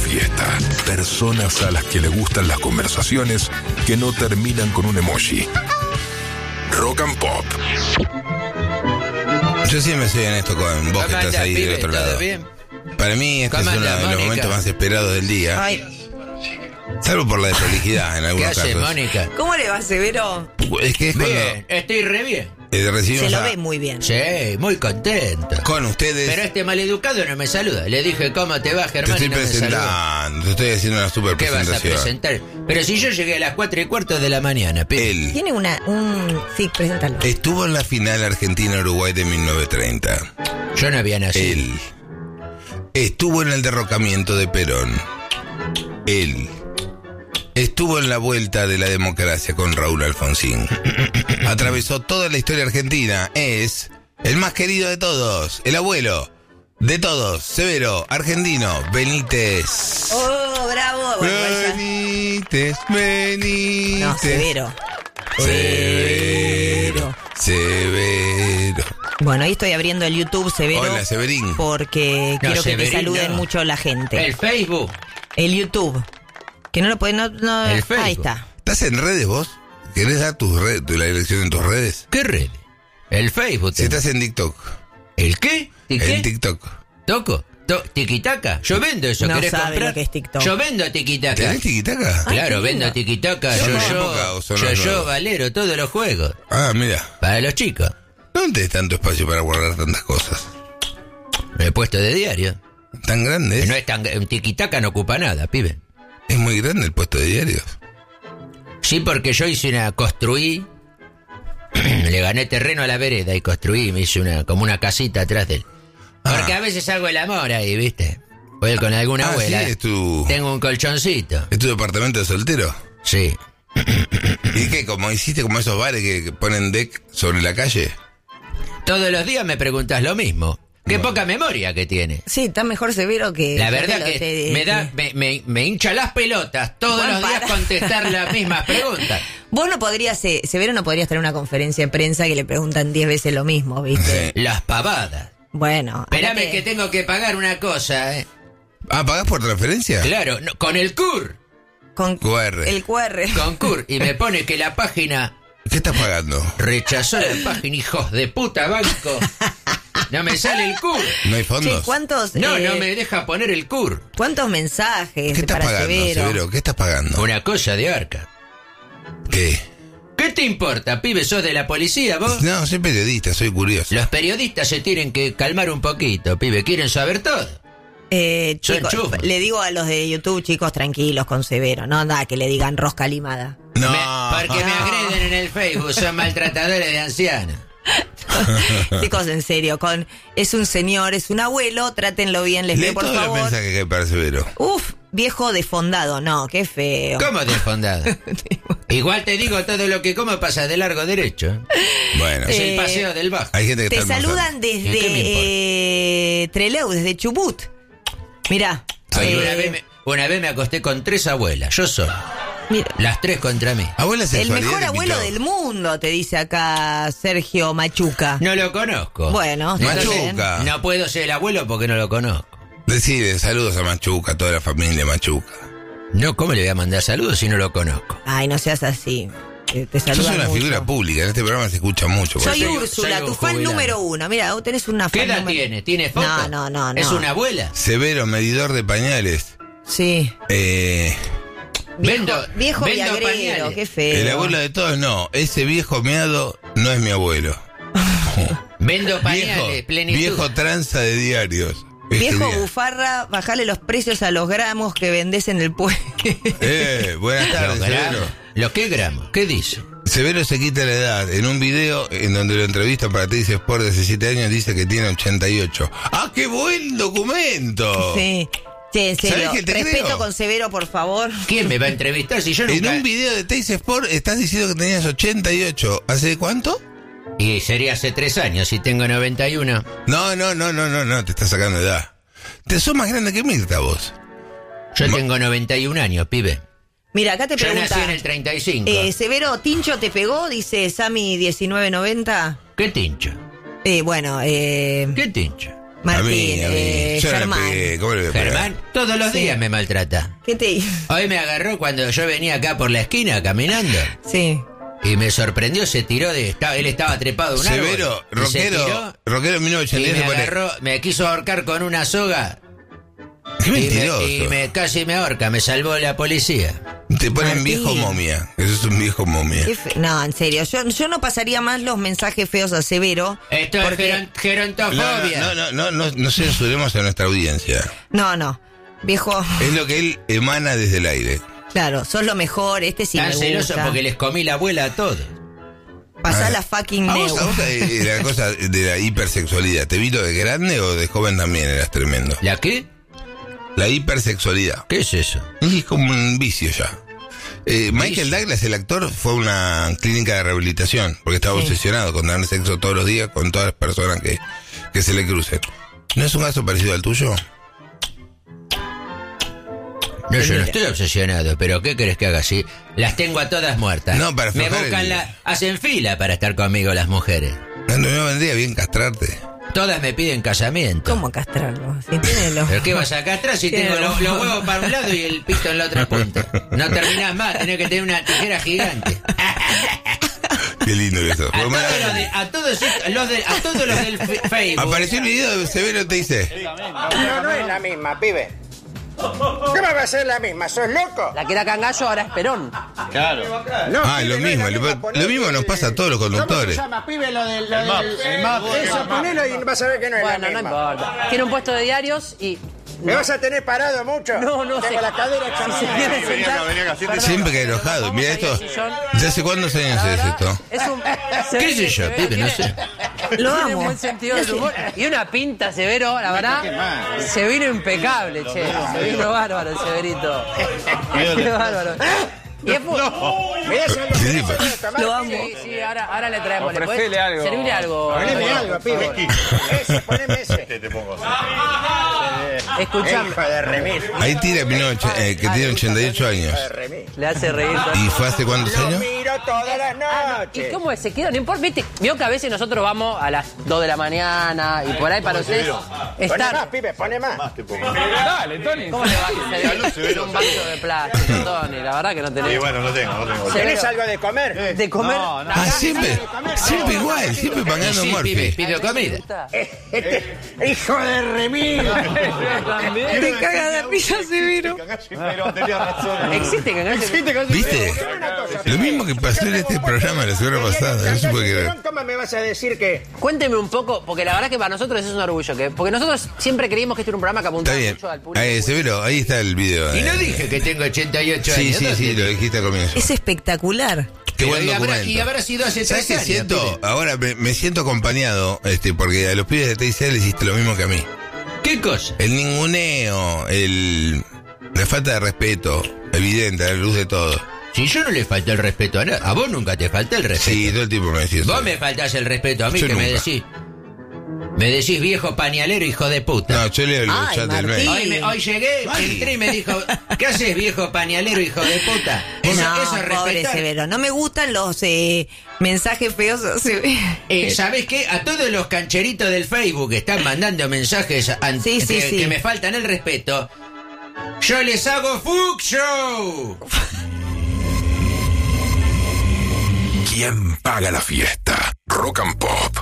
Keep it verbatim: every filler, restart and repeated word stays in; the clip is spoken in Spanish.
fiesta. Personas a las que le gustan las conversaciones que no terminan con un emoji. Rock and Pop. Yo siempre soy honesto con vos que estás ahí del otro lado. Bien? Para mí este es uno de los momentos más esperados del día. Ay. Salvo por la desprolijidad en algunos ¿Qué hace, casos. Mónica? ¿Cómo le va, Severo? Es que es Bien, cuando estoy re bien. eh, recibimos Se lo a- ve muy bien. Sí, muy contento. con ustedes. Pero este maleducado no me saluda. Le dije, ¿cómo te va, Te Germán? estoy Y no me saludó. presentando, te estoy haciendo una super ¿Qué vas a presentación. presentar? Pero si yo llegué a las cuatro y cuarto de la mañana, pibe. Él Tiene una, un... Sí, preséntalo. estuvo en la final Argentina-Uruguay de mil novecientos treinta. Yo no había nacido. Él estuvo en el derrocamiento de Perón. Él estuvo en la vuelta de la democracia con Raúl Alfonsín. Atravesó toda la historia argentina. Es el más querido de todos, el abuelo de todos, Severo, argentino, Benítez. ¡Oh, bravo! Bueno, igual Benítez, ya- Benítez. No, Severo. Severo, Severo. Bueno, ahí estoy abriendo el YouTube, Severo. Hola, Severín. Porque No, quiero que te Severín, saluden no. mucho la gente. El Facebook. El YouTube. Que no lo pueden... No, no- El Facebook. Ahí está. ¿Estás en redes vos? ¿Querés dar tus redes, la dirección en tus redes? ¿Qué red? El Facebook. Si estás en TikTok. ¿El qué? ¿Y qué? En TikTok. ¿Toco? To- ¿Tiquitaca? Yo vendo eso. No ¿Querés sabe comprar? lo que es TikTok. Yo vendo tiquitaca. ¿Tenés tiquitaca? Ay, Claro, qué lindo. vendo tiquitaca, ¿Son yo, de época yo, o son yo, los yo, nuevos? Valero, todos los juegos. Ah, mira. Para los chicos. ¿Dónde tenés tanto espacio para guardar tantas cosas? Me he puesto de diario. ¿Tan grande es? No es tan... En tiquitaca no ocupa nada, pibe. Es muy grande el puesto de diarios. Sí, porque yo hice una... Construí... Le gané terreno a la vereda y construí, me hice una como una casita atrás de él. Porque Ah. a veces hago el amor ahí, ¿viste? Voy con alguna Ah, abuela. sí, es tu, Tengo un colchoncito. es tu departamento de soltero. Sí. ¿Y qué? ¿Como hiciste como esos bares que, que ponen deck sobre la calle? Todos los días me preguntas lo mismo. Qué Bueno. poca memoria que tiene. Sí, está mejor Severo que... La yo verdad te lo- que te- me da, me, me, me hincha las pelotas todos Juan, los días para. contestar las mismas preguntas. Vos no podrías... eh, Severo no podrías tener una conferencia de prensa que le preguntan diez veces lo mismo, ¿viste? Las pavadas. Bueno... Espérame acá te- que tengo que pagar una cosa, ¿eh? Ah, ¿pagás por transferencia? Claro, no, con el C U R. Con Q R. el Q R. Con C U R. Y me pone que la página ¿Qué estás pagando? rechazó la página, hijos de puta, banco. No me sale el C U R. ¿No hay Che, fondos? ¿cuántos, No, eh, no me deja poner el C U R. ¿cuántos mensajes ¿Qué estás para pagando, Severo? Severo? ¿Qué estás pagando? Una cosa de arca. ¿Qué? ¿Qué te importa, pibe? ¿Sos de la policía, vos? No, soy periodista, soy curioso. Los periodistas se tienen que calmar un poquito, pibe. Quieren saber todo. Eh, Son chicos, chufos. le digo a los de YouTube, chicos, tranquilos con Severo. No anda que le digan rosca limada. No. Me- porque me agreden en el Facebook. Son maltratadores de ancianos. Chicos, en serio, con es un señor, es un abuelo, trátenlo bien, les Lee pido por todos los favor. mensajes que hay para Severo. Uf, viejo desfondado, no, qué feo. ¿Cómo desfondado? Igual te digo todo lo que como pasa de largo derecho. Bueno, Es Eh, el paseo del bajo. hay gente que Te está saludan almorzando. ¿Y qué me desde importa? eh, Trelew, desde Chubut. Mirá. Ay, eh, una, vez me, una vez me acosté con tres abuelas, yo solo. mira. Las tres contra mí. Abuela El sexualidad mejor te abuelo picó. del mundo, te dice acá Sergio Machuca. No lo conozco. Bueno, está Entonces, bien. Machuca. no puedo ser el abuelo porque no lo conozco. Decide, saludos a Machuca, a toda la familia Machuca. No, ¿cómo le voy a mandar saludos si no lo conozco? Ay, no seas así. Te, te Yo soy saludan una mucho. figura pública, en este programa se escucha mucho. por Soy eso. Soy- Úrsula, soy tu un fan jubilado. número uno. Mira, vos tenés una fan ¿Qué edad número- tiene? ¿Tiene foto? No, no, no, no. ¿Es una abuela? Severo, medidor de pañales. Sí. Eh, Viejo, Vendo- viejo vendo viagrero, pañales. qué feo. el abuelo de todos no. Ese viejo meado no es mi abuelo. Vendo pañales, Viejo, plenitud. viejo tranza de diarios. Es Viejo genial. bufarra, bajale los precios a los gramos que vendés en el pueblo. Eh, buenas tardes, Los gramos. Severo. ¿Los qué gramos? ¿Qué dice? Severo se quita la edad. En un video en donde lo entrevistan para T I C Sport de hace siete años dice que tiene ochenta y ocho. ¡Ah, qué buen documento! Sí. Che, en serio, ¿Sabés que te respeto creo? con Severo, por favor. ¿Quién me va a entrevistar si yo En nunca... un video de T I C Sport estás diciendo que tenías ochenta y ocho. ¿Hace cuánto? Y sería hace tres años, si tengo noventa y uno. No, no, no, no, no, no, te estás sacando edad. Te sos más grande que Mirta vos. Yo Ma- tengo noventa y un años, pibe. Mira, acá te Yo pregunta. nací en el treinta y cinco. Eh, Severo, ¿Tincho te pegó? Dice Sammy diecinueve noventa. ¿Qué tincho? Eh, bueno, eh, ¿Qué tincho? Martín, a mí, a mí. eh, Yo no le Germán. pegué, ¿cómo le voy a pegar? Germán, todos los Sí. días me maltrata. ¿Qué te hizo? Hoy me agarró cuando yo venía acá por la esquina caminando. Sí. Y me sorprendió, se tiró de... Estaba, él estaba trepado de un árbol. Severo, y se rockero, tiró, rockero en mil novecientos ochenta y y diez me se pone... agarró, me quiso ahorcar con una soga. Qué Y me, mentiroso. y me casi me ahorca, me salvó la policía. Te ponen Martín. viejo momia. Eso es un viejo momia. Qué fe- No, en serio, yo, yo no pasaría más los mensajes feos a Severo. Esto porque- es geron- gerontofobia. No, no, no, no, no, no censuremos a nuestra audiencia. No, no. Viejo, Es lo que él emana desde el aire. claro, sos lo mejor, este sí Tan me celoso gusta. porque les comí la abuela a todos. Pasá Ah. la fucking ¿A vos, neu. a vos, eh, la cosa de la hipersexualidad, ¿te vino de grande o de joven también eras tremendo? ¿La qué? La hipersexualidad. ¿Qué es eso? Y es como un vicio ya. Eh, Michael Douglas, el actor, fue a una clínica de rehabilitación porque estaba Sí. obsesionado con tener sexo todos los días con todas las personas que, que se le crucen. ¿No es un caso parecido al tuyo? No, yo no estoy obsesionado, pero ¿qué querés que haga así? Las tengo a todas muertas. No, para Me aflojar buscan el- la... Hacen fila para estar conmigo las mujeres. ¿No, no vendría bien castrarte? Todas me piden casamiento. ¿Cómo castrarlo? Si tiene los... ¿Pero qué vas acá atrás si Tiene tengo los, los- los huevos para un lado y el pito en la otra punta? No terminás más, tenés que tener una tijera gigante. Qué lindo eso. A todos los, de- a todos estos- los de- a todos los del fe- Facebook. Apareció el video de Severo, te dice. No, no es la misma, pibe. ¿Qué va a ser la misma? ¿Sos loco? La que era Cangallo ahora es Perón. No, Ah, pibe, lo no es mismo, la lo- misma, poné- lo mismo nos pasa a todos los conductores. ¿Cómo se llama, pibe, lo del... Lo del Eso, ponelo y vas a ver que no es Bueno, la no misma. importa. Tiene un puesto de diarios y... ¿Me vas a tener parado mucho? No, no Tengo sé. la cadera Si se chamada. quiere sentar... Perdón. Siempre que enojado. Vamos Mira ahí esto. al sillón. ¿Ya hace cuántos años La es verdad, esto? Es un... ¿Qué sé yo, pibe? No sé. Lo Tiene amo. buen sentido del humor. Y una pinta, Severo, la verdad. Se vino impecable, che. Se vino bárbaro el Severito. Qué bárbaro. Y es fu- Mirá, si algo Sí, tenés, pa- tenés, tomá. Lo amo. Sí, sí, ahora, ahora le traemos. ¿Le podés Ofrecele algo. Servirle algo. Poneme algo, pibe. Ese, poneme ese. Escuchame. Hijo de remil. Ahí tira Pinocho, eh, que tiene ochenta y ocho años. Hijo de remil. Le hace reír. ¿Y fue hace cuántos Lo años? miro todas las ¿Y noches. cómo es? ¿Se queda? No importa, viste. Vio que a veces nosotros vamos a las dos de la mañana y por ahí para ustedes Pone más, estar. pibe, pone más. Dale, Tony. ¿Cómo le va a hacer un vaso de plástico, Tony? La verdad que no tenés. bueno, no tengo, no tengo. Severo. ¿Tenés algo de comer? De comer. No, no. Ah, siempre, siempre igual, siempre pagando Sí, pibe, Morphy. pido comida. Este, hijo de remil. También. Te caga de risa, Severo. Pero tenía razón. Existe cangazo. ¿Viste? Lo mismo que pasó en este programa la semana pasada, no se puede creer. ¿Cómo me vas a decir que...? Cuénteme un poco, porque la verdad que para nosotros eso es un orgullo. Que, porque nosotros siempre creímos que este era un programa que Está apuntaba bien. mucho al público. Ahí, Severo, ahí está el video. Y no eh. dije que tengo ochenta y ocho Sí, años. sí, ¿no? sí, lo dijiste al comienzo. Es espectacular. Qué buen y, habrá, documento. y habrá sido hace ¿Sabes tres qué años. siento? pibe. Ahora me, me siento acompañado, este, porque a los pibes de T I C le hiciste lo mismo que a mí. ¿Qué cosa? El ninguneo, el, la falta de respeto, evidente, a la luz de todo. Si yo no le falté el respeto a nadie, a vos nunca te falté el respeto. Sí, todo el tiempo me decís Vos eso. me faltás el respeto a mí, Yo que me nunca. decís. Me decís viejo pañalero, hijo de puta. No, yo leo el Ay, chat del Martín. mail. Hoy, me- hoy llegué, entré y me dijo, ¿qué haces viejo pañalero, hijo de puta? Eso, no, eso es pobre respetar. Severo. No me gustan los eh, mensajes feos a Severo. Eh, ¿Sabés qué? A todos los cancheritos del Facebook que están mandando mensajes an- Sí, sí, que, sí. que me faltan el respeto, yo les hago fuck show. ¿Quién paga la fiesta? Rock and Pop.